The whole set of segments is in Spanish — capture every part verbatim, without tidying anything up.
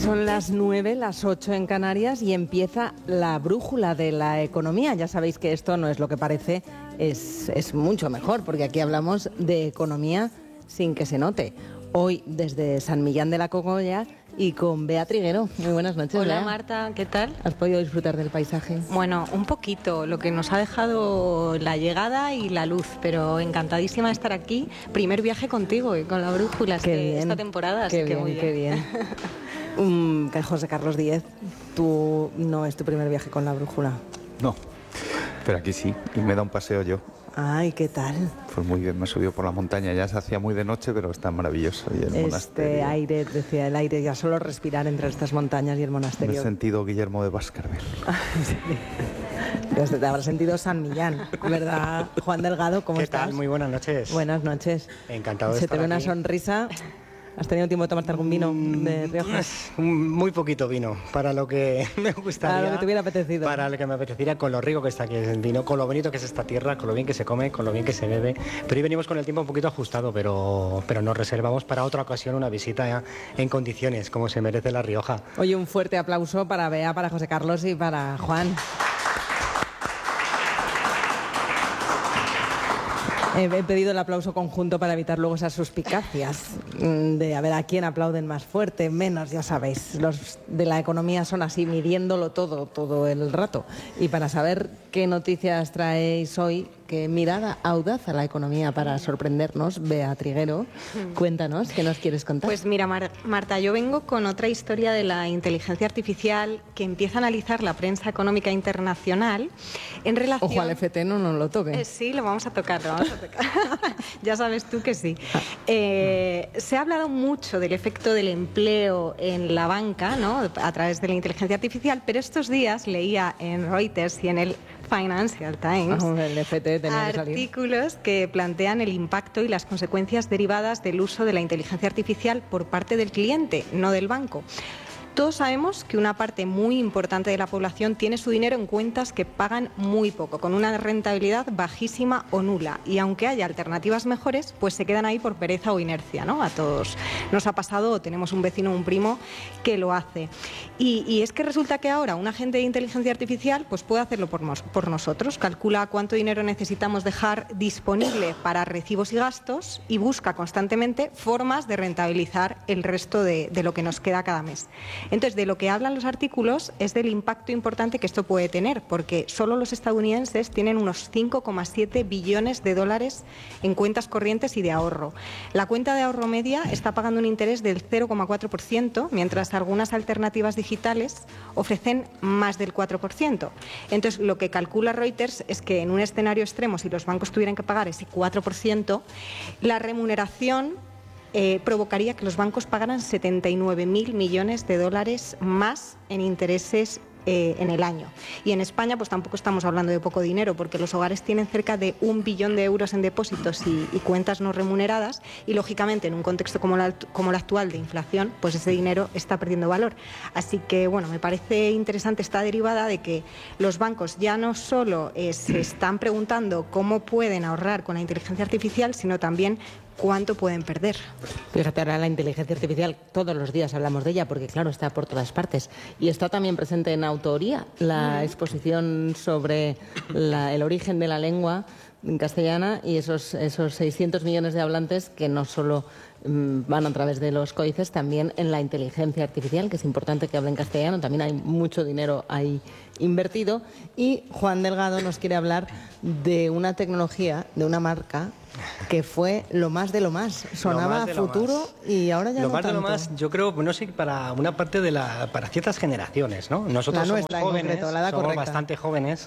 Son las nueve, las ocho en Canarias y empieza la brújula de la economía. Ya sabéis que esto no es lo que parece, es, es mucho mejor, porque aquí hablamos de economía sin que se note. Hoy desde San Millán de la Cogolla y con Bea Triguero. Muy buenas noches, Hola, Bea. Marta, ¿qué tal? ¿Has podido disfrutar del paisaje? Bueno, un poquito, lo que nos ha dejado la llegada y la luz, pero encantadísima de estar aquí. Primer viaje contigo y con la brújula Qué este, bien, esta temporada, qué así que bien, muy bien. qué bien. um, José Carlos Díez, tú no es tu primer viaje con la brújula. No, pero aquí sí, y me da un paseo yo. Ay, ¿qué tal? Pues muy bien, me he subido por la montaña, ya se hacía muy de noche, pero está maravilloso. Y el Este monasterio. aire, decía el aire, ya solo respirar entre estas montañas y el monasterio. Me he sentido Guillermo de Baskerville. Pues te habrá sentido San Millán, ¿verdad? Juan Delgado, ¿cómo ¿Qué estás? tal? Muy buenas noches. Buenas noches. Encantado de Se estar te ve una aquí. sonrisa. ¿Has tenido tiempo de tomarte algún vino de Rioja? Mm, Muy poquito vino, para lo que me gustaría. Para lo que te hubiera apetecido. Para lo que me apetecería, con lo rico que está aquí el vino, con lo bonito que es esta tierra, con lo bien que se come, con lo bien que se bebe. Pero hoy venimos con el tiempo un poquito ajustado, pero, pero nos reservamos para otra ocasión una visita en condiciones, como se merece La Rioja. Oye, un fuerte aplauso para Bea, para José Carlos y para Juan. He pedido el aplauso conjunto para evitar luego esas suspicacias de a ver a quién aplauden más fuerte, menos, ya sabéis. Los de la economía son así, midiéndolo todo, todo el rato. Y para saber qué noticias traéis hoy, qué mirada audaz a la economía para sorprendernos, Bea Triguero, cuéntanos, ¿qué nos quieres contar? Pues mira, Mar- Marta, yo vengo con otra historia de la inteligencia artificial que empieza a analizar la prensa económica internacional en relación... Ojo al F T, no nos lo toque. Eh, sí, lo vamos a tocar, lo vamos a tocar. Ya sabes tú que sí. Eh, se ha hablado mucho del efecto del empleo en la banca, ¿no?, a través de la inteligencia artificial, pero estos días leía en Reuters y en el Financial Times Ah, el F T tenía que salir. artículos que plantean el impacto y las consecuencias derivadas del uso de la inteligencia artificial por parte del cliente, no del banco. Todos sabemos que una parte muy importante de la población tiene su dinero en cuentas que pagan muy poco, con una rentabilidad bajísima o nula. Y aunque haya alternativas mejores, pues se quedan ahí por pereza o inercia, ¿no? A todos nos ha pasado, o tenemos un vecino o un primo que lo hace. Y, y es que resulta que ahora un agente de inteligencia artificial pues puede hacerlo por, nos, por nosotros. Calcula cuánto dinero necesitamos dejar disponible para recibos y gastos y busca constantemente formas de rentabilizar el resto de, de lo que nos queda cada mes. Entonces, de lo que hablan los artículos es del impacto importante que esto puede tener, porque solo los estadounidenses tienen unos cinco coma siete billones de dólares en cuentas corrientes y de ahorro. La cuenta de ahorro media está pagando un interés del cero coma cuatro por ciento, mientras algunas alternativas digitales ofrecen más del cuatro por ciento. Entonces, lo que calcula Reuters es que en un escenario extremo, si los bancos tuvieran que pagar ese cuatro por ciento, la remuneración Eh, provocaría que los bancos pagaran setenta y nueve mil millones de dólares más en intereses eh, en el año. Y en España pues tampoco estamos hablando de poco dinero, porque los hogares tienen cerca de un billón de euros en depósitos y, y cuentas no remuneradas, y lógicamente en un contexto como, la, como el actual de inflación, pues ese dinero está perdiendo valor. Así que bueno, me parece interesante esta derivada de que los bancos ya no solo eh, se están preguntando cómo pueden ahorrar con la inteligencia artificial, sino también cuánto pueden perder. Fíjate, ahora la inteligencia artificial, todos los días hablamos de ella, porque claro, está por todas partes. Y está también presente en Autoría, la exposición sobre la, el origen de la lengua en castellana y esos, esos seiscientos millones de hablantes que no solo mmm, van a través de los códices, también en la inteligencia artificial, que es importante que hablen castellano, también hay mucho dinero ahí invertido. Y Juan Delgado nos quiere hablar de una tecnología, de una marca que fue lo más de lo más, sonaba Lo más de a lo futuro más. y ahora ya Lo no más de tanto. lo más, yo creo, no sé, para una parte de la, para ciertas generaciones, ¿no? Nosotros La somos nuestra, en jóvenes, concreto, la edad somos correcta. bastante jóvenes,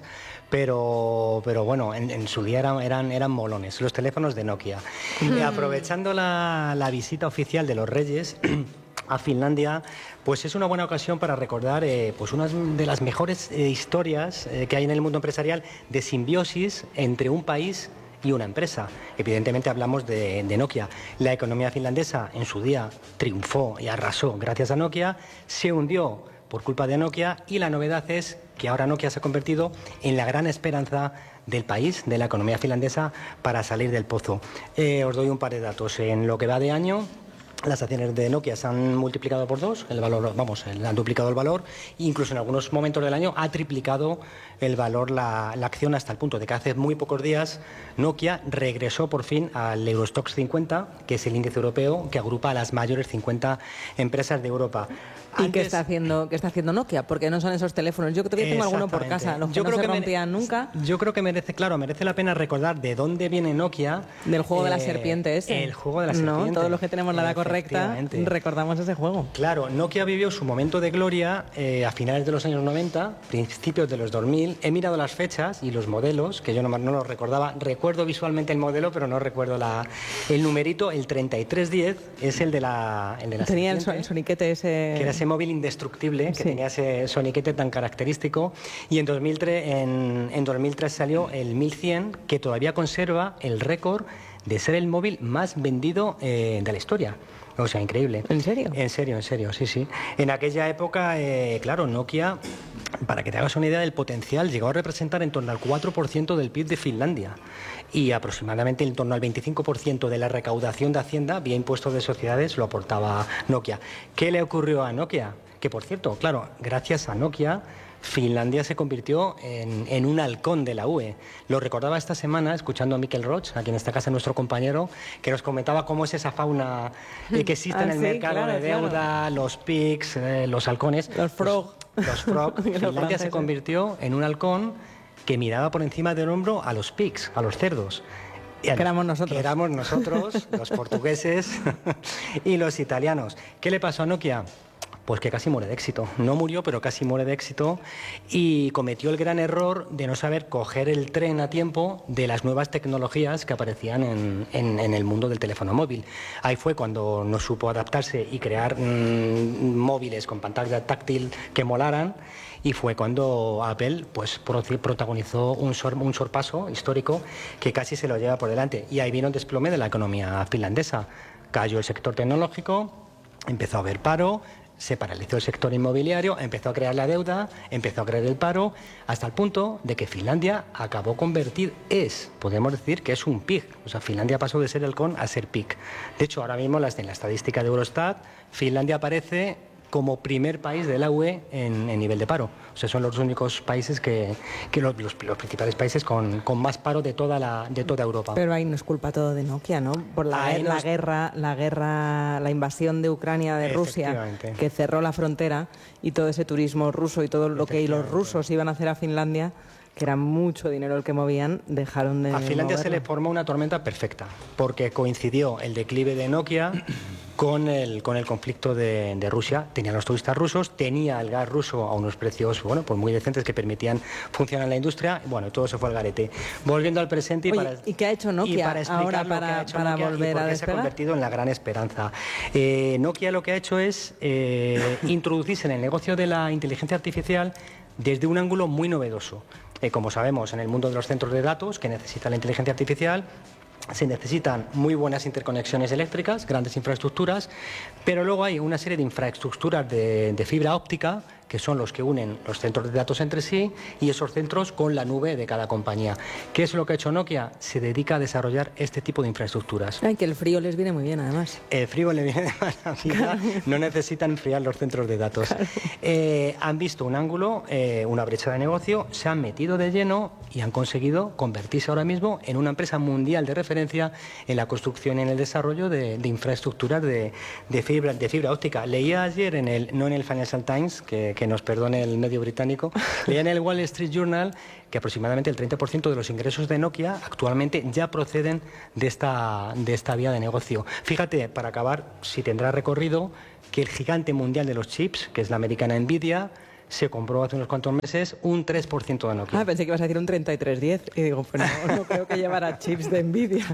pero, pero bueno, en, en su día eran, eran, eran molones, los teléfonos de Nokia. Y aprovechando la, la visita oficial de los Reyes a Finlandia, pues es una buena ocasión para recordar eh, pues una de las mejores eh, historias eh, que hay en el mundo empresarial de simbiosis entre un país y una empresa. Evidentemente hablamos de, de Nokia. La economía finlandesa en su día triunfó y arrasó gracias a Nokia, se hundió por culpa de Nokia, y la novedad es que ahora Nokia se ha convertido en la gran esperanza del país, de la economía finlandesa, para salir del pozo. Eh, os doy un par de datos. En lo que va de año, las acciones de Nokia se han multiplicado por dos, el valor, vamos, han duplicado el valor, e incluso en algunos momentos del año ha triplicado el valor la, la acción, hasta el punto de que hace muy pocos días Nokia regresó por fin al Eurostoxx cincuenta, que es el índice europeo que agrupa a las mayores cincuenta empresas de Europa. ¿Y Antes, qué está haciendo qué está haciendo Nokia? Porque no son esos teléfonos. Yo todavía tengo alguno por casa, los que yo no creo se que rompían mere, nunca. Yo creo que merece, claro, merece la pena recordar de dónde viene Nokia. Del juego eh, de la serpiente ese. El juego de la serpiente. No, todos los que tenemos la edad correcta recordamos ese juego. Claro, Nokia vivió su momento de gloria eh, a finales de los años noventa, principios de los dos mil. He mirado las fechas y los modelos, que yo no, no los recordaba. Recuerdo visualmente el modelo, pero no recuerdo la, el numerito. El treinta y tres diez es el de la, el de la Tenía serpiente, el, el soniquete ese... que era ese móvil indestructible, que sí. tenía ese soniquete tan característico. Y en dos mil tres, en, en dos mil tres salió el mil cien, que todavía conserva el récord de ser el móvil más vendido eh, de la historia. O sea, increíble. ¿En serio? En serio, en serio, sí, sí. En aquella época, eh, claro, Nokia, para que te hagas una idea del potencial, llegó a representar en torno al cuatro por ciento del P I B de Finlandia y aproximadamente en torno al veinticinco por ciento de la recaudación de Hacienda vía impuestos de sociedades lo aportaba Nokia. ¿Qué le ocurrió a Nokia? Que, por cierto, claro, gracias a Nokia, Finlandia se convirtió en, en un halcón de la U E. Lo recordaba esta semana escuchando a Mikel Roch, aquí en esta casa nuestro compañero, que nos comentaba cómo es esa fauna eh, que existe ah, en el sí, mercado claro, de deuda, claro. los pigs, eh, los halcones. Los frog. Los, los frog. Finlandia se convirtió en un halcón que miraba por encima del hombro a los pigs, a los cerdos. Que éramos nosotros. Que éramos nosotros, los portugueses y los italianos. ¿Qué le pasó a Nokia? Pues que casi muere de éxito. No murió, pero casi muere de éxito y cometió el gran error de no saber coger el tren a tiempo de las nuevas tecnologías que aparecían en, en, en el mundo del teléfono móvil. Ahí fue cuando no supo adaptarse y crear mmm, móviles con pantalla táctil que molaran, y fue cuando Apple pues protagonizó un, sor, un sorpaso histórico que casi se lo lleva por delante. Y ahí vino el desplome de la economía finlandesa. Cayó el sector tecnológico, empezó a haber paro, se paralizó el sector inmobiliario, empezó a crear la deuda, empezó a crear el paro, hasta el punto de que Finlandia acabó convertir, es, podemos decir que es un pig. O sea, Finlandia pasó de ser halcón a ser pig. De hecho, ahora mismo en la estadística de Eurostat, Finlandia aparece como primer país de la U E en, en nivel de paro. O sea, son los únicos países que, que los, los, los principales países con, con más paro de toda la de toda Europa. Pero ahí no es culpa todo de Nokia, ¿no? Por la, la nos... guerra, la guerra, la invasión de Ucrania de Rusia, que cerró la frontera, y todo ese turismo ruso y todo lo que los rusos iban a hacer a Finlandia, que era mucho dinero el que movían, dejaron de A Finlandia moverlo. Se le formó una tormenta perfecta, porque coincidió el declive de Nokia con el, con el conflicto de, de Rusia. Tenía los turistas rusos, tenía el gas ruso a unos precios, bueno, pues muy decentes que permitían funcionar la industria. Bueno, todo se fue al garete. Volviendo al presente y Oye, para... ¿y qué ha hecho Nokia para ahora para, para Nokia volver a despegar? Se ha convertido en la gran esperanza. Eh, Nokia lo que ha hecho es eh, introducirse en el negocio de la inteligencia artificial desde un ángulo muy novedoso. Eh, como sabemos, en el mundo de los centros de datos, que necesita la inteligencia artificial, se necesitan muy buenas interconexiones eléctricas, grandes infraestructuras, pero luego hay una serie de infraestructuras de, de fibra óptica, que son los que unen los centros de datos entre sí y esos centros con la nube de cada compañía. ¿Qué es lo que ha hecho Nokia? Se dedica a desarrollar este tipo de infraestructuras. Ay, que el frío les viene muy bien, además. El frío le viene de maravilla, claro. No necesitan enfriar los centros de datos. Claro. Eh, han visto un ángulo, eh, una brecha de negocio, se han metido de lleno y han conseguido convertirse ahora mismo en una empresa mundial de referencia en la construcción y en el desarrollo de, de infraestructuras de, de, fibra, de fibra óptica. Leía ayer, en el, no en el Financial Times, que, que nos perdone el medio británico, leía en el Wall Street Journal que aproximadamente el treinta por ciento de los ingresos de Nokia actualmente ya proceden de esta, de esta vía de negocio. Fíjate, para acabar, si tendrá recorrido, que el gigante mundial de los chips, que es la americana Nvidia, se compró hace unos cuantos meses un tres por ciento de Nokia. Ah, pensé que ibas a decir un treinta y tres diez y digo, pues no, no creo que llevara chips de Nvidia.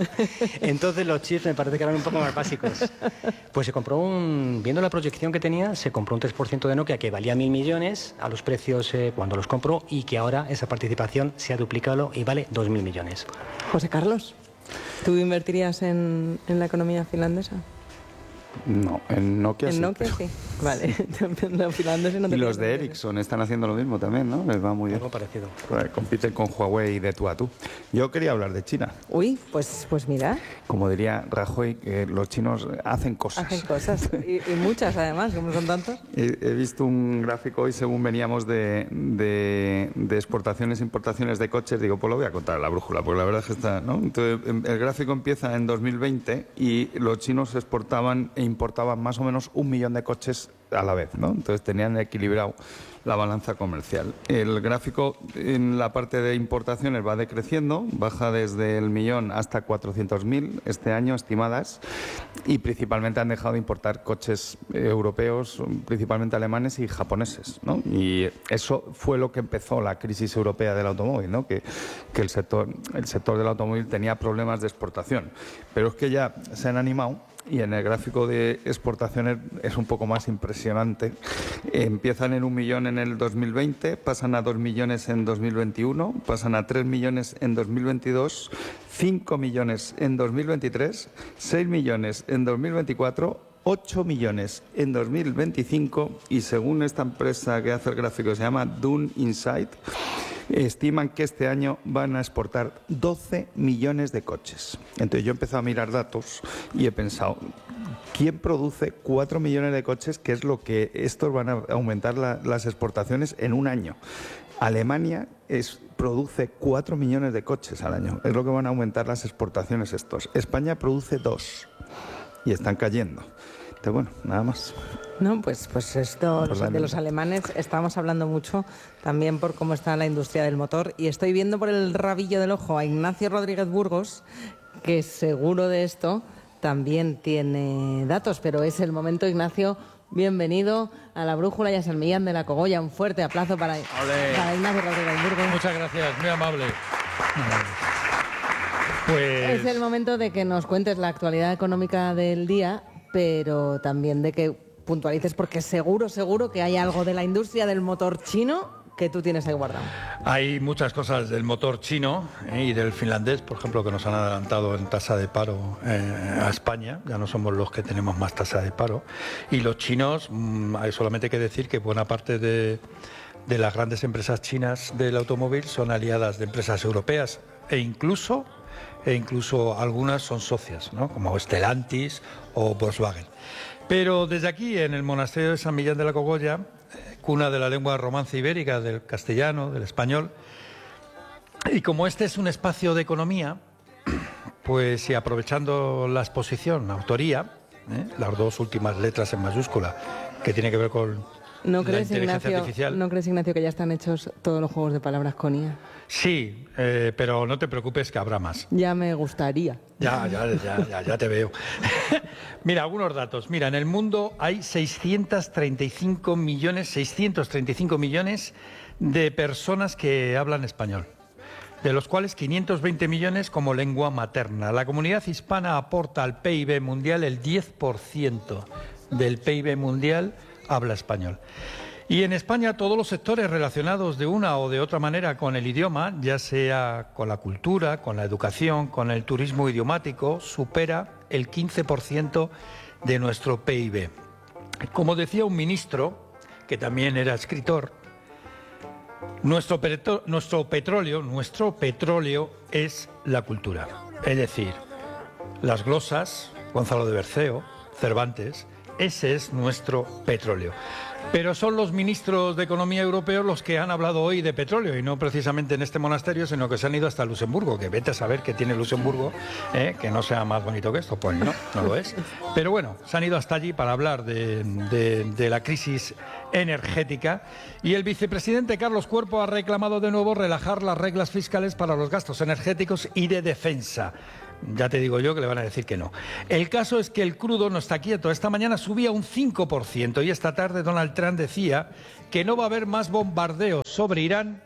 Entonces los chips me parece que eran un poco más básicos. Pues se compró un, viendo la proyección que tenía, se compró un tres por ciento de Nokia que valía mil millones a los precios eh, cuando los compró, y que ahora esa participación se ha duplicado y vale dos mil millones. José Carlos, ¿tú invertirías en, en la economía finlandesa? No, en Nokia ¿En sí. Nokia pero... sí? Vale, no, finlandeses no te Y los pierdes. de Ericsson están haciendo lo mismo también, ¿no? Les va muy bien. Algo parecido. Pues compiten con Huawei de tú a tú. Yo quería hablar de China. Uy, pues, pues mira, Como diría Rajoy, que los chinos hacen cosas. hacen cosas. Y, y muchas además, como son tantos. He, he visto un gráfico hoy según veníamos de, de, de exportaciones e importaciones de coches. Digo, pues lo voy a contar a la brújula, porque la verdad es que está, ¿no? Entonces, el gráfico empieza en dos mil veinte y los chinos exportaban e importaban más o menos un millón de coches a la vez, ¿no? Entonces tenían equilibrado la balanza comercial. El gráfico en la parte de importaciones va decreciendo, baja desde el millón hasta cuatrocientos mil este año estimadas, y principalmente han dejado de importar coches europeos, principalmente alemanes y japoneses, ¿no? Y eso fue lo que empezó la crisis europea del automóvil, ¿no? Que, que el sector, el sector del automóvil tenía problemas de exportación. Pero es que ya se han animado. Y en el gráfico de exportaciones es un poco más impresionante. Empiezan en un millón en el dos mil veinte, pasan a dos millones en dos mil veintiuno, pasan a tres millones en dos mil veintidós, cinco millones en dos mil veintitrés, seis millones en dos mil veinticuatro, ocho millones en dos mil veinticinco y según esta empresa que hace el gráfico, se llama Dun Insight, estiman que este año van a exportar doce millones de coches. Entonces yo he empezado a mirar datos y he pensado, ¿quién produce cuatro millones de coches? Que es lo que estos van a aumentar la, las exportaciones en un año. Alemania es, produce cuatro millones de coches al año. Es lo que van a aumentar las exportaciones estos. España produce dos y están cayendo. Entonces, bueno, nada más. No, pues, pues esto Pues los- de los alemanes estamos hablando mucho también por cómo está la industria del motor y estoy viendo por el rabillo del ojo a Ignacio Rodríguez Burgos, que seguro de esto también tiene datos, pero es el momento, Ignacio. Bienvenido a la Brújula y a San Millán de la Cogolla. Un fuerte aplauso para, para Ignacio Rodríguez Burgos. Muchas gracias, muy amable. Pues Es el momento de que nos cuentes la actualidad económica del día, pero también de que puntualices, porque seguro, seguro que hay algo de la industria del motor chino que tú tienes ahí guardado. hay muchas cosas del motor chino eh, y del finlandés, por ejemplo, que nos han adelantado en tasa de paro eh, a España. Ya no somos los que tenemos más tasa de paro. Y los chinos, mmm, hay solamente que decir que buena parte de, de las grandes empresas chinas del automóvil son aliadas de empresas europeas e incluso, e incluso algunas son socias, ¿no? Como Stellantis o Volkswagen. Pero desde aquí, en el monasterio de San Millán de la Cogolla, cuna de la lengua romance ibérica, del castellano, del español. Y como este es un espacio de economía, pues y aprovechando la exposición, la autoría, ¿eh? las dos últimas letras en mayúscula, que tiene que ver con ¿No la crees, inteligencia Ignacio, artificial. ¿No crees, Ignacio, que ya están hechos todos los juegos de palabras con I A? Sí, eh, pero no te preocupes que habrá más. Ya me gustaría. Ya, ya, ya, ya, ya te veo. Mira, algunos datos. Mira, en el mundo hay seiscientos treinta y cinco millones, seiscientos treinta y cinco millones de personas que hablan español, de los cuales quinientos veinte millones como lengua materna. La comunidad hispana aporta al P I B mundial el diez por ciento del P I B mundial habla español. Y en España todos los sectores relacionados de una o de otra manera con el idioma, ya sea con la cultura, con la educación, con el turismo idiomático, supera el quince por ciento de nuestro P I B. Como decía un ministro, que también era escritor, nuestro, petro- nuestro petróleo, nuestro petróleo es la cultura. Es decir, las glosas, Gonzalo de Berceo, Cervantes, ese es nuestro petróleo. Pero son los ministros de Economía europeos los que han hablado hoy de petróleo y no precisamente en este monasterio, sino que se han ido hasta Luxemburgo, que vete a saber qué tiene Luxemburgo, eh, que no sea más bonito que esto. Pues no, no lo es. Pero bueno, se han ido hasta allí para hablar de, de, de la crisis energética y el vicepresidente Carlos Cuerpo ha reclamado de nuevo relajar las reglas fiscales para los gastos energéticos y de defensa. Ya te digo yo que le van a decir que no. El caso es que el crudo no está quieto. Esta mañana subía un cinco por ciento y esta tarde Donald Trump decía que no va a haber más bombardeos sobre Irán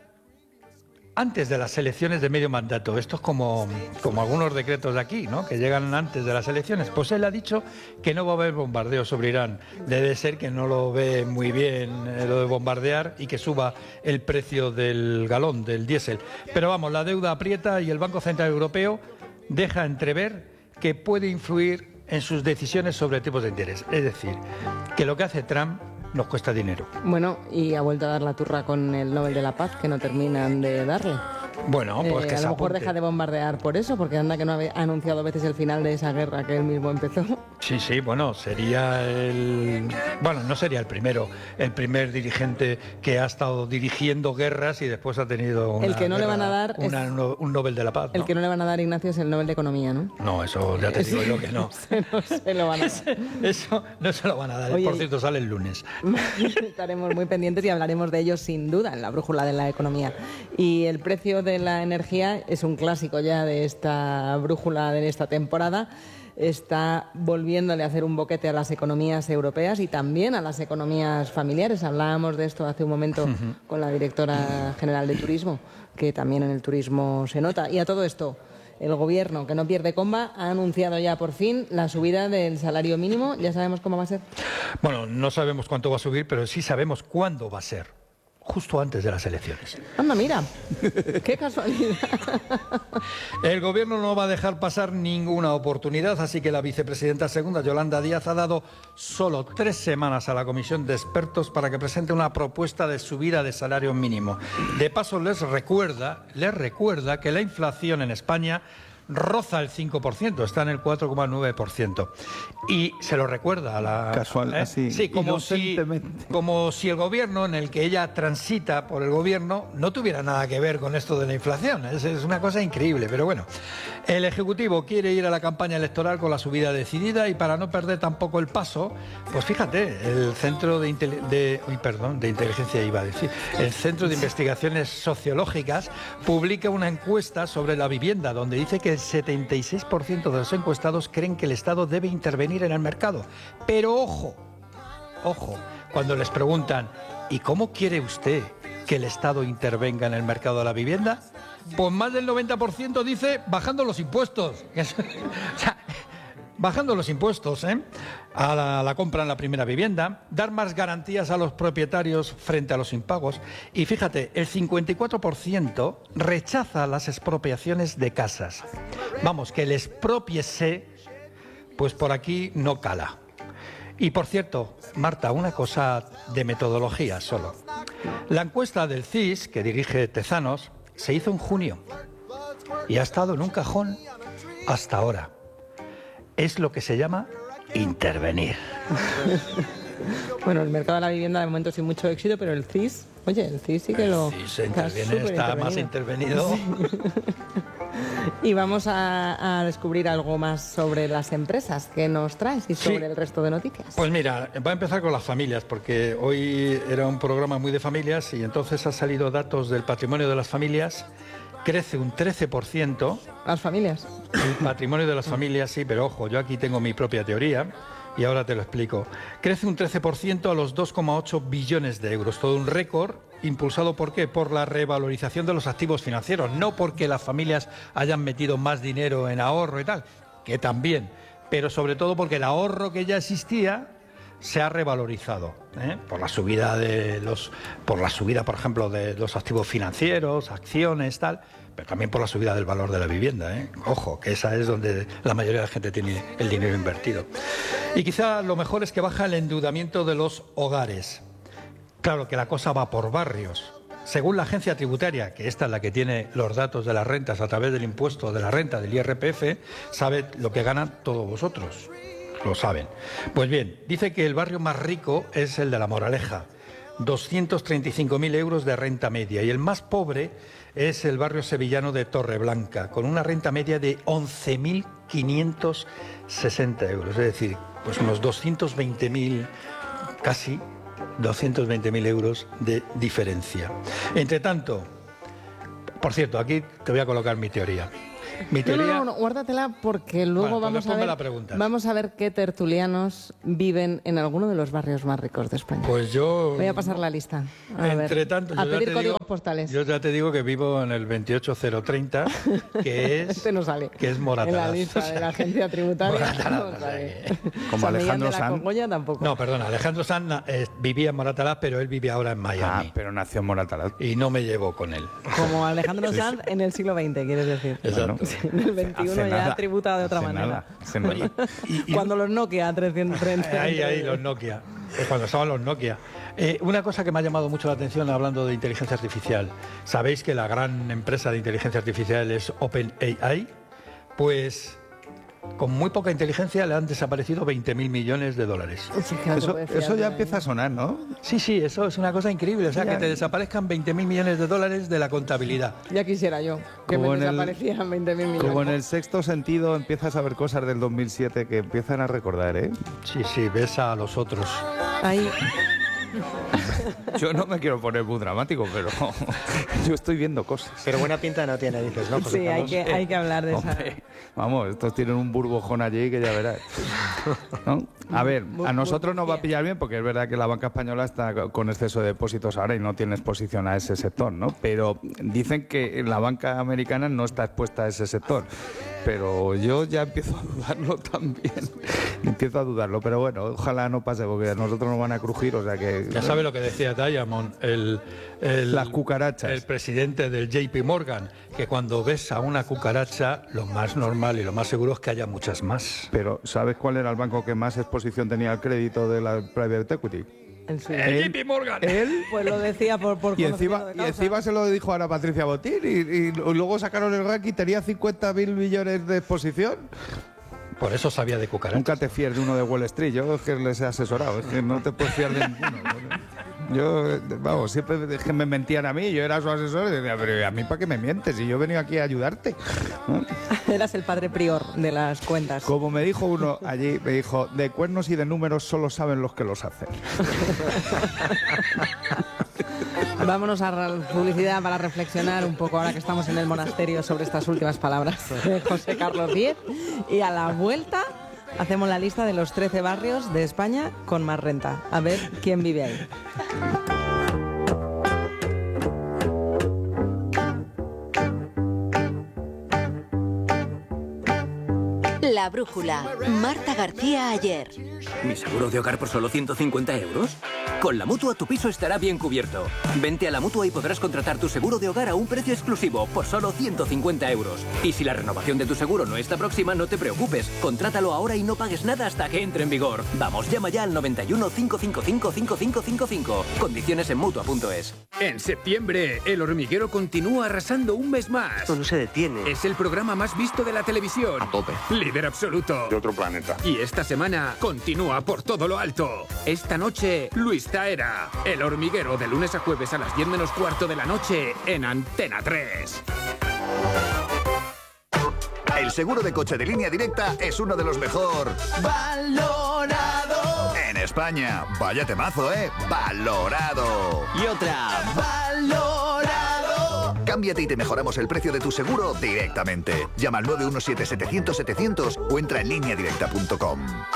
antes de las elecciones de medio mandato. Esto es como, como algunos decretos de aquí, ¿no? Que llegan antes de las elecciones. Pues él ha dicho que no va a haber bombardeos sobre Irán. Debe ser que no lo ve muy bien eh, lo de bombardear y que suba el precio del galón, del diésel. Pero vamos, la deuda aprieta y el Banco Central Europeo deja entrever que puede influir en sus decisiones sobre tipos de interés. Es decir, que lo que hace Trump nos cuesta dinero. Bueno, y ha vuelto a dar la turra con el Nobel de la Paz, que no terminan de darle. Bueno, pues eh, que a se lo mejor apunte. deja de bombardear por eso, porque anda que no ha anunciado a veces el final de esa guerra que él mismo empezó. Sí, sí, bueno, sería el... Bueno, no sería el primero, el primer dirigente que ha estado dirigiendo guerras y después ha tenido una El que no le guerra, van a dar una- es- no- un Nobel de la Paz, ¿no? El que no le van a dar, Ignacio, es el Nobel de Economía, ¿no? No, eso ya te digo yo que no. Ese no se lo van a dar. Eso no se lo van a dar. Oye, Por y- cierto, sale el lunes. Estaremos muy pendientes y hablaremos de ellos sin duda en la brújula de la economía. Y el precio de la energía es un clásico ya de esta brújula de esta temporada. Está volviéndole a hacer un boquete a las economías europeas y también a las economías familiares. Hablábamos de esto hace un momento con la directora general de Turismo, que también en el turismo se nota. Y a todo esto, el Gobierno, que no pierde comba, ha anunciado ya por fin la subida del salario mínimo. ¿Ya sabemos cómo va a ser? Bueno, no sabemos cuánto va a subir, pero sí sabemos cuándo va a ser. Justo antes de las elecciones. Anda, mira, qué casualidad. El Gobierno no va a dejar pasar ninguna oportunidad, así que la vicepresidenta segunda, Yolanda Díaz, ha dado solo tres semanas a la comisión de expertos para que presente una propuesta de subida de salario mínimo. De paso, les recuerda, les recuerda que la inflación en España roza el cinco por ciento, está en el cuatro coma nueve por ciento. Y se lo recuerda a la... Casual, así, Sí, como si, inocentemente. como si el gobierno en el que ella transita por el gobierno no tuviera nada que ver con esto de la inflación. Es, es una cosa increíble, pero bueno. El Ejecutivo quiere ir a la campaña electoral con la subida decidida y para no perder tampoco el paso, pues fíjate, el Centro de, Intele- de, uy, perdón, de Inteligencia iba a decir, el Centro de Investigaciones Sociológicas publica una encuesta sobre la vivienda donde dice que el setenta y seis por ciento de los encuestados creen que el Estado debe intervenir en el mercado. Pero ojo, ojo, cuando les preguntan ¿y cómo quiere usted que el Estado intervenga en el mercado de la vivienda? Pues más del noventa por ciento dice bajando los impuestos. O sea, bajando los impuestos, ¿eh? a, la, a la compra en la primera vivienda, dar más garantías a los propietarios frente a los impagos. Y fíjate, el cincuenta y cuatro por ciento rechaza las expropiaciones de casas. Vamos, que el expropiese, pues por aquí no cala. Y por cierto, Marta, una cosa de metodología solo. La encuesta del C I S, que dirige Tezanos, se hizo en junio y ha estado en un cajón hasta ahora. Es lo que se llama intervenir. Bueno, el mercado de la vivienda de momento sin mucho éxito, pero el C I S, oye, el C I S sí que lo... Sí, se está interviene, súper está más intervenido. Y vamos a, a descubrir algo más sobre las empresas que nos traes y sobre Sí. el resto de noticias. Pues mira, va a empezar con las familias, porque hoy era un programa muy de familias y entonces han salido datos del patrimonio de las familias. Crece un trece por ciento. Las familias. El patrimonio de las familias, sí, pero ojo, yo aquí tengo mi propia teoría y ahora te lo explico. Crece un trece por ciento a los dos coma ocho billones de euros, todo un récord impulsado ¿por qué? Por la revalorización de los activos financieros, no porque las familias hayan metido más dinero en ahorro y tal, que también, pero sobre todo porque el ahorro que ya existía se ha revalorizado, ¿eh? por la subida de los, por la subida, por ejemplo, de los activos financieros, acciones, tal, pero también por la subida del valor de la vivienda, ¿eh? Ojo, que esa es donde la mayoría de la gente tiene el dinero invertido. Y quizá lo mejor es que baja el endeudamiento de los hogares. Claro que la cosa va por barrios. Según la agencia tributaria, que esta es la que tiene los datos de las rentas a través del impuesto de la renta, del I R P F, sabe lo que ganan todos vosotros. Lo saben. Pues bien, dice que el barrio más rico es el de La Moraleja, doscientos treinta y cinco mil euros de renta media, y el más pobre es el barrio sevillano de Torreblanca, con una renta media de once mil quinientos sesenta euros, es decir, pues unos doscientos veinte mil, casi doscientos veinte mil euros de diferencia. Entre tanto, por cierto, aquí te voy a colocar mi teoría. Mi No, teoría... no, no, no, guárdatela porque luego Bueno, pues vamos, a después me ver, la preguntas. vamos a ver qué tertulianos viven en alguno de los barrios más ricos de España. Pues yo... Voy a pasar la lista. A Entre ver, tanto, a yo ya pedir te códigos digo- postales. Yo ya te digo que vivo en el veintiocho cero treinta, que es... Este no sale. Que es Moratalaz. En la lista O sea, de la agencia tributaria Moratalaz, no o sea sale. que- Como San Millán Alejandro de la Sanz. Congolla tampoco. No, perdona, Alejandro Sanz eh, vivía en Moratalaz, pero él vive ahora en Ah, Miami. pero nació en Moratalaz. Y no me llevo con él. Como Alejandro Sanz en el siglo veinte, quieres decir. Exacto. Bueno, En el veintiuno Hace ya nada, tributa de otra hace manera. nada, hace nada. Y- y- Cuando los Nokia trescientos treinta. Ahí, ahí, los Nokia. Eh, Cuando estaban los Nokia. Eh, una cosa que me ha llamado mucho la atención hablando de inteligencia artificial. ¿Sabéis que la gran empresa de inteligencia artificial es OpenAI? Pues con muy poca inteligencia le han desaparecido veinte mil millones de dólares. Sí, que no te Eso, puedes fiar eso de ya nadie. empieza a sonar, ¿no? Sí, sí, eso es una cosa increíble. O sea, Ya. que te desaparezcan veinte mil millones de dólares de la contabilidad. Ya quisiera yo que Como me en el- desaparecieran veinte mil millones. Como en el sexto sentido empiezas a ver cosas del dos mil siete que empiezan a recordar, ¿eh? Sí, sí, ves a los otros. Ahí, Yo no me quiero poner muy dramático, pero yo estoy viendo cosas. Pero buena pinta no tiene, dices, ¿no, José sí, hay Carlos? que, hay que hablar de esa. Hombre, vamos, estos tienen un burbujón allí que ya verás. ¿No? A ver, a nosotros nos va a pillar bien porque es verdad que la banca española está con exceso de depósitos ahora y no tiene exposición a ese sector, ¿no? Pero dicen que la banca americana no está expuesta a ese sector. Pero yo ya empiezo a dudarlo también. Empiezo a dudarlo, pero bueno, ojalá no pase porque a nosotros nos van a crujir, o sea que... Ya sabe lo que decía Diamond, el, el- Las cucarachas. el presidente del J P Morgan, que cuando ves a una cucaracha, lo más normal y lo más seguro es que haya muchas más. Pero ¿sabes cuál era el banco que más exposición tenía al crédito de la private equity? En su- El J P Morgan. Él. Pues lo decía por, por Y encima, conocimiento de y causa. encima se lo dijo a Ana Patricia Botín y, y luego sacaron el ranking, tenía cincuenta mil millones de exposición. Por eso sabía de cucarachas. Nunca te fíes de uno de Wall Street, yo es que les he asesorado, es que no te puedes fiar de ninguno. Yo, vamos, siempre es que me mentían a mí, yo era su asesor y decía, pero ¿a mí para qué me mientes? Si yo he venido aquí a ayudarte. ¿No? Eras el padre prior de las cuentas. Como me dijo uno allí, me dijo, de cuernos y de números solo saben los que los hacen. Vámonos a la publicidad para reflexionar un poco ahora que estamos en el monasterio sobre estas últimas palabras de José Carlos Diez. Y a la vuelta hacemos la lista de los trece barrios de España con más renta. A ver quién vive ahí. La brújula. Marta García Ayer. ¿Mi seguro de hogar por solo ciento cincuenta euros? Con la Mutua tu piso estará bien cubierto. Vente a la Mutua y podrás contratar tu seguro de hogar a un precio exclusivo por solo ciento cincuenta euros. Y si la renovación de tu seguro no está próxima, no te preocupes. Contrátalo ahora y no pagues nada hasta que entre en vigor. Vamos, llama ya al noventa y uno, cinco cinco cinco, cinco cinco cinco cinco. Condiciones en Mutua punto es. En septiembre, El Hormiguero continúa arrasando un mes más. Esto no se detiene. Es el programa más visto de la televisión. A tope. Líder absoluto. De otro planeta. Y esta semana continúa por todo lo alto. Esta noche, Luis Taera. El Hormiguero, de lunes a jueves a las diez menos cuarto de la noche en Antena tres. El seguro de coche de Línea Directa es uno de los mejor valorado en España. Vaya temazo, ¿eh? Valorado. Y otra. Valorado. Cámbiate y te mejoramos el precio de tu seguro directamente. Llama al nueve uno siete, setecientos, setecientos o entra en línea directa punto com.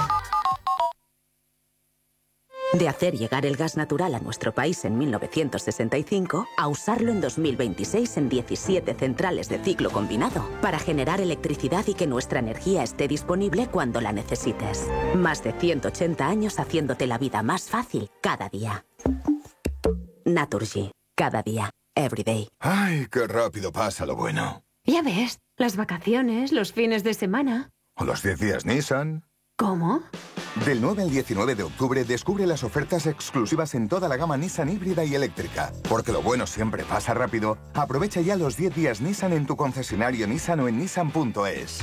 De hacer llegar el gas natural a nuestro país en mil novecientos sesenta y cinco a usarlo en dos mil veintiséis en diecisiete centrales de ciclo combinado para generar electricidad y que nuestra energía esté disponible cuando la necesites. Más de ciento ochenta años haciéndote la vida más fácil cada día. Naturgy. Cada día. Every day. Ay, qué rápido pasa lo bueno. Ya ves, las vacaciones, los fines de semana. O los diez días Nissan. ¿Cómo? Del nueve al diecinueve de octubre descubre las ofertas exclusivas en toda la gama Nissan híbrida y eléctrica. Porque lo bueno siempre pasa rápido. Aprovecha ya los diez días Nissan en tu concesionario Nissan o en nissan punto es.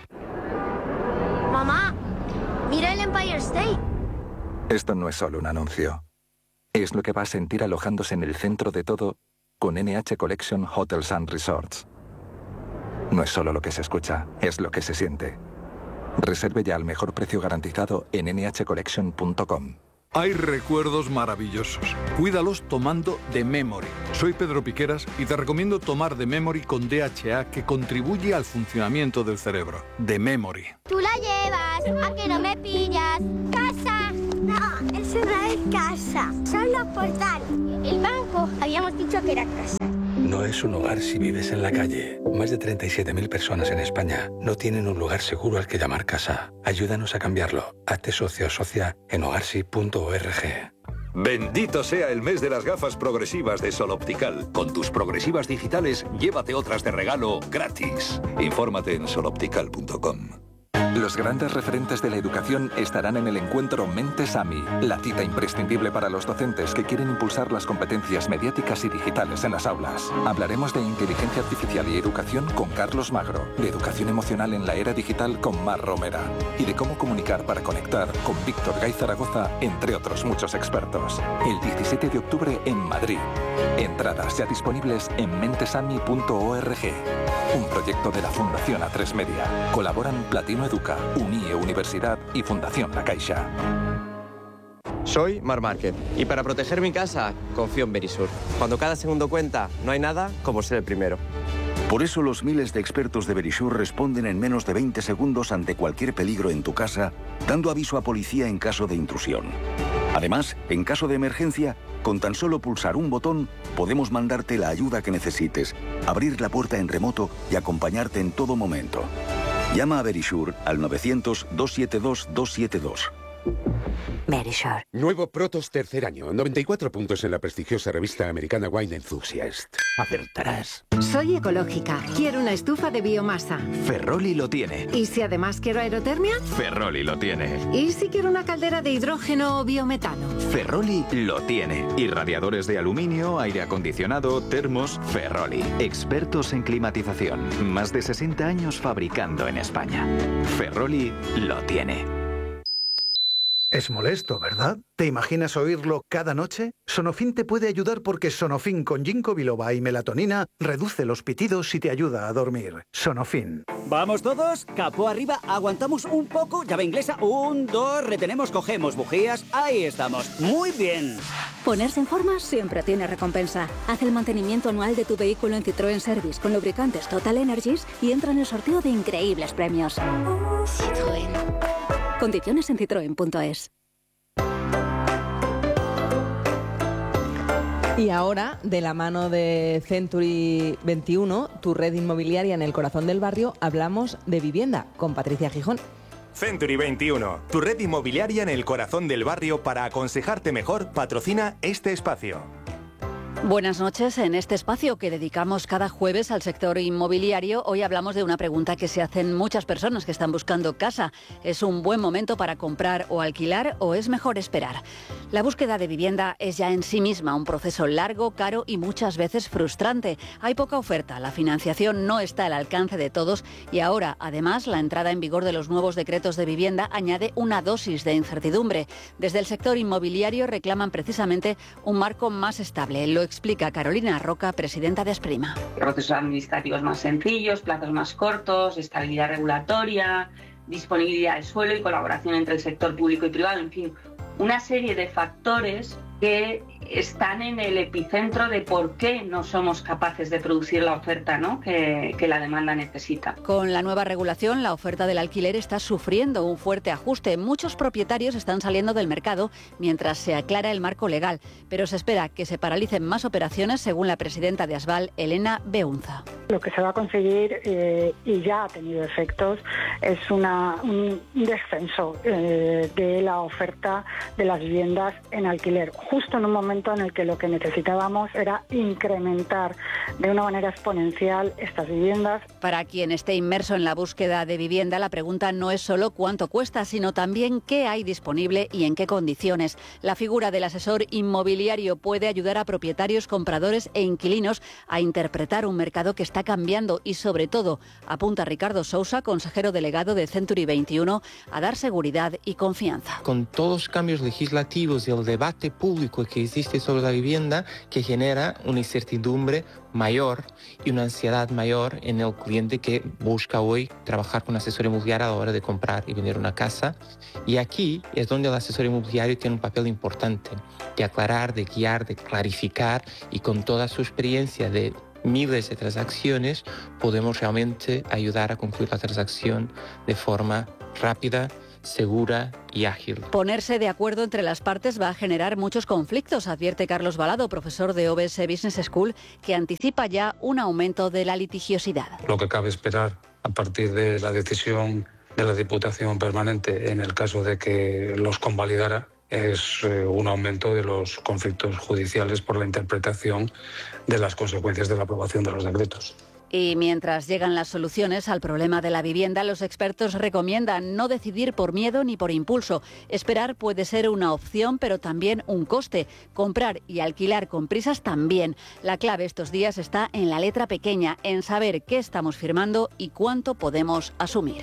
Mamá, mira el Empire State. Esto no es solo un anuncio. Es lo que va a sentir alojándose en el centro de todo con N H Collection Hotels and Resorts. No es solo lo que se escucha, es lo que se siente. Reserve ya al mejor precio garantizado en ene hache collection punto com. Hay recuerdos maravillosos. Cuídalos tomando The Memory. Soy Pedro Piqueras y te recomiendo tomar The Memory con D H A que contribuye al funcionamiento del cerebro. The Memory. Tú la llevas, a que no me pillas. ¡Casa! No, eso no es casa, son los portales. El banco, habíamos dicho que era casa. No es un hogar si vives en la calle. Más de treinta y siete mil personas en España no tienen un lugar seguro al que llamar casa. Ayúdanos a cambiarlo. Hazte socio o socia en hogarsi punto org. Bendito sea el mes de las gafas progresivas de Sol Optical. Con tus progresivas digitales, llévate otras de regalo gratis. Infórmate en sol optical punto com. Los grandes referentes de la educación estarán en el encuentro Mentes A M I, la cita imprescindible para los docentes que quieren impulsar las competencias mediáticas y digitales en las aulas. Hablaremos de inteligencia artificial y educación con Carlos Magro, de educación emocional en la era digital con Mar Romera y de cómo comunicar para conectar con Víctor Gay Zaragoza, entre otros muchos expertos. El diecisiete de octubre en Madrid. Entradas ya disponibles en mentesami punto org. Un proyecto de la Fundación A tres Media. Colaboran Platino Educa, Unie Universidad y Fundación La Caixa. Soy Mar Márquez y para proteger mi casa confío en Verisur. Cuando cada segundo cuenta, no hay nada como ser el primero. Por eso los miles de expertos de Verisur responden en menos de veinte segundos ante cualquier peligro en tu casa, dando aviso a policía en caso de intrusión. Además, en caso de emergencia, con tan solo pulsar un botón, podemos mandarte la ayuda que necesites, abrir la puerta en remoto y acompañarte en todo momento. Llama a Verisur al novecientos, doscientos setenta y dos, doscientos setenta y dos. Verisur. Nuevo Protos tercer año. noventa y cuatro puntos en la prestigiosa revista americana Wine Enthusiast. Acertarás. Soy ecológica. Quiero una estufa de biomasa. Ferroli lo tiene. ¿Y si además quiero aerotermia? Ferroli lo tiene. ¿Y si quiero una caldera de hidrógeno o biometano? Ferroli lo tiene. Y radiadores de aluminio, aire acondicionado, termos, Ferroli. Expertos en climatización. Más de sesenta años fabricando en España. Ferroli lo tiene. Es molesto, ¿verdad? ¿Te imaginas oírlo cada noche? Sonofin te puede ayudar porque Sonofin con ginkgo biloba y melatonina reduce los pitidos y te ayuda a dormir. Sonofin. Vamos todos, capó arriba, aguantamos un poco, llave inglesa, un, dos, retenemos, cogemos bujías, ahí estamos, muy bien. Ponerse en forma siempre tiene recompensa. Haz el mantenimiento anual de tu vehículo en Citroën Service con lubricantes Total Energies y entra en el sorteo de increíbles premios. Citroën. Condiciones en citroen punto es. Y ahora, de la mano de Century veintiuno, tu red inmobiliaria en el corazón del barrio, hablamos de vivienda con Patricia Gijón. Century veintiuno, tu red inmobiliaria en el corazón del barrio para aconsejarte mejor, patrocina este espacio. Buenas noches. En este espacio que dedicamos cada jueves al sector inmobiliario, hoy hablamos de una pregunta que se hacen muchas personas que están buscando casa. ¿Es un buen momento para comprar o alquilar o es mejor esperar? La búsqueda de vivienda es ya en sí misma un proceso largo, caro y muchas veces frustrante. Hay poca oferta, la financiación no está al alcance de todos y ahora, además, la entrada en vigor de los nuevos decretos de vivienda añade una dosis de incertidumbre. Desde el sector inmobiliario reclaman precisamente un marco más estable. Lo explica Carolina Roca, presidenta de Asprima. Procesos administrativos más sencillos, plazos más cortos, estabilidad regulatoria, disponibilidad del suelo y colaboración entre el sector público y privado, en fin, una serie de factores que están en el epicentro de por qué no somos capaces de producir la oferta, ¿no?, que, que la demanda necesita. Con la nueva regulación, la oferta del alquiler está sufriendo un fuerte ajuste. Muchos propietarios están saliendo del mercado mientras se aclara el marco legal, pero se espera que se paralicen más operaciones, según la presidenta de Asval, Elena Beunza. Lo que se va a conseguir, eh, y ya ha tenido efectos, es una, un descenso eh, de la oferta de las viviendas en alquiler, justo en un momento en el que lo que necesitábamos era incrementar de una manera exponencial estas viviendas. Para quien esté inmerso en la búsqueda de vivienda, la pregunta no es solo cuánto cuesta, sino también qué hay disponible y en qué condiciones. La figura del asesor inmobiliario puede ayudar a propietarios, compradores e inquilinos a interpretar un mercado que está cambiando y, sobre todo, apunta Ricardo Sousa, consejero delegado de Century veintiuno, a dar seguridad y confianza. Con todos los cambios legislativos y el debate público que existe sobre la vivienda, que genera una incertidumbre mayor y una ansiedad mayor en el cliente que busca hoy trabajar con un asesor inmobiliario a la hora de comprar y vender una casa. Y aquí es donde el asesor inmobiliario tiene un papel importante de aclarar, de guiar, de clarificar, y con toda su experiencia de miles de transacciones podemos realmente ayudar a concluir la transacción de forma rápida, segura y ágil. Ponerse de acuerdo entre las partes va a generar muchos conflictos, advierte Carlos Balado, profesor de O B S Business School, que anticipa ya un aumento de la litigiosidad. Lo que cabe esperar a partir de la decisión de la Diputación Permanente, en el caso de que los convalidara, es eh, un aumento de los conflictos judiciales por la interpretación de las consecuencias de la aprobación de los decretos. Y mientras llegan las soluciones al problema de la vivienda, los expertos recomiendan no decidir por miedo ni por impulso. Esperar puede ser una opción, pero también un coste. Comprar y alquilar con prisas también. La clave estos días está en la letra pequeña, en saber qué estamos firmando y cuánto podemos asumir.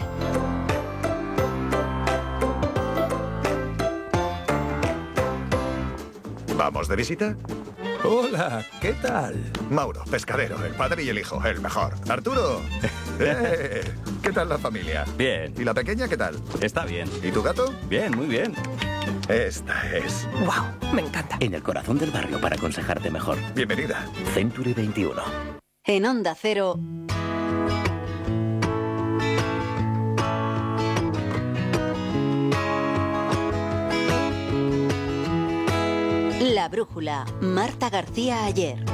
¿Vamos de visita? Hola, ¿qué tal? Mauro, pescadero, el padre y el hijo, el mejor. Arturo, eh, ¿qué tal la familia? Bien. ¿Y la pequeña qué tal? Está bien. ¿Y tu gato? Bien, muy bien. Esta es. ¡Wow! Me encanta. En el corazón del barrio para aconsejarte mejor. Bienvenida. Century veintiuno. En Onda Cero. La brújula, Marta García Ayer.